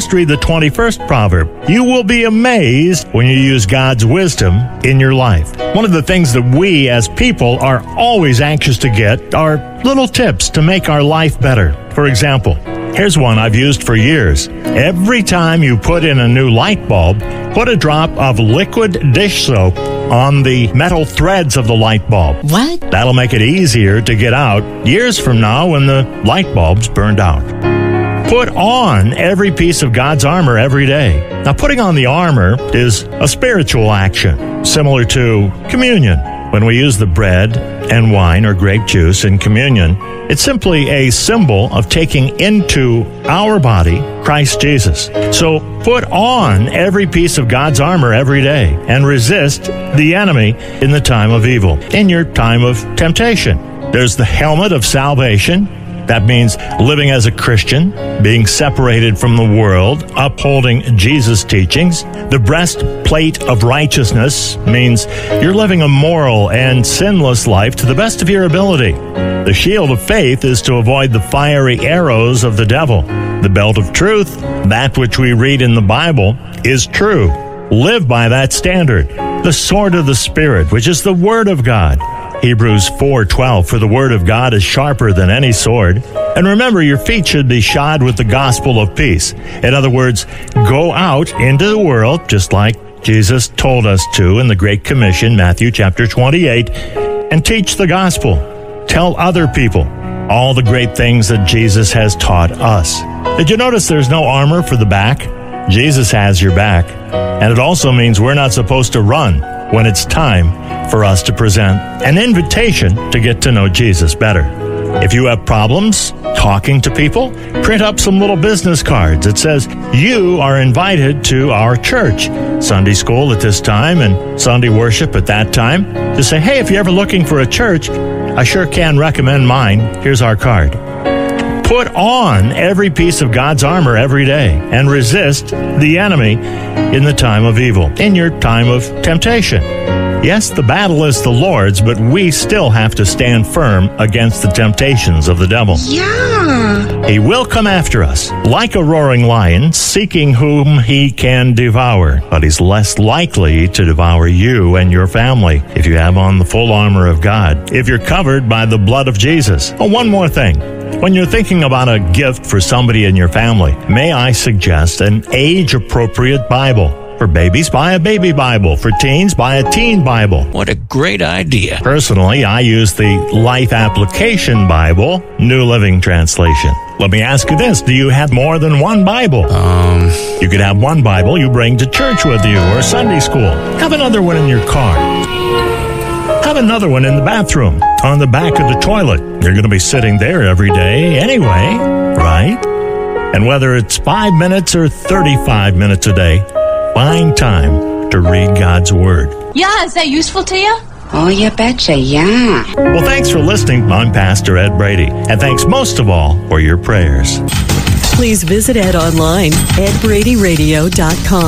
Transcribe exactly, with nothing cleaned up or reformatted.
Just read the twenty-first proverb. You will be amazed when you use God's wisdom in your life. One of the things that we as people are always anxious to get are little tips to make our life better. For example, here's one I've used for years. Every time you put in a new light bulb, put a drop of liquid dish soap on the metal threads of the light bulb. What? That'll make it easier to get out years from now when the light bulb's burned out. Put on every piece of God's armor every day. Now, putting on the armor is a spiritual action, similar to communion. When we use the bread and wine or grape juice in communion, it's simply a symbol of taking into our body Christ Jesus. So put on every piece of God's armor every day and resist the enemy in the time of evil, in your time of temptation. There's the helmet of salvation. That means living as a Christian, being separated from the world, upholding Jesus' teachings. The breastplate of righteousness means you're living a moral and sinless life to the best of your ability. The shield of faith is to avoid the fiery arrows of the devil. The belt of truth, that which we read in the Bible, is true. Live by that standard. The sword of the Spirit, which is the Word of God. Hebrews four twelve, for the word of God is sharper than any sword. And remember, your feet should be shod with the gospel of peace. In other words, go out into the world, just like Jesus told us to in the Great Commission, Matthew chapter twenty-eight, and teach the gospel. Tell other people all the great things that Jesus has taught us. Did you notice there's no armor for the back? Jesus has your back. And it also means we're not supposed to run when it's time for us to present an invitation to get to know Jesus better. If you have problems talking to people, print up some little business cards that says you are invited to our church. Sunday school at this time and Sunday worship at that time. To say, hey, if you're ever looking for a church, I sure can recommend mine. Here's our card. Put on every piece of God's armor every day and resist the enemy in the time of evil, in your time of temptation. Yes, the battle is the Lord's, but we still have to stand firm against the temptations of the devil. Yeah. He will come after us like a roaring lion, seeking whom he can devour. But he's less likely to devour you and your family if you have on the full armor of God, if you're covered by the blood of Jesus. Oh, one more thing. When you're thinking about a gift for somebody in your family, may I suggest an age-appropriate Bible? For babies, buy a baby Bible. For teens, buy a teen Bible. What a great idea. Personally, I use the Life Application Bible, New Living Translation. Let me ask you this. Do you have more than one Bible? Um... You could have one Bible you bring to church with you or Sunday school. Have another one in your car. Have another one in the bathroom, on the back of the toilet. You're going to be sitting there every day anyway, right? And whether it's five minutes or thirty-five minutes a day, find time to read God's Word. Yeah, is that useful to you? Oh, you betcha, yeah. Well, thanks for listening. I'm Pastor Ed Brady. And thanks most of all for your prayers. Please visit Ed online, ed brady radio dot com.